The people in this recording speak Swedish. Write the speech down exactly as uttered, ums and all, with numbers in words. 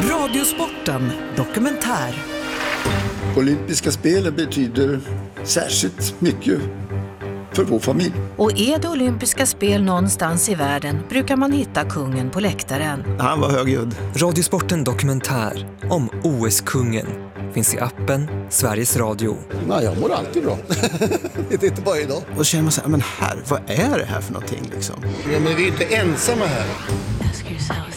Radiosporten dokumentär. Olympiska spelen betyder särskilt mycket för vår familj. Och är det olympiska spel någonstans i världen brukar man hitta kungen på läktaren. Han var högljudd. Radiosporten dokumentär om O S-kungen finns i appen Sveriges Radio. Nej, jag mår alltid bra. Det är inte bara idag. Och känner man så här, men här, vad är det här för någonting liksom? Ja, men vi är inte ensamma här. Ask yourself.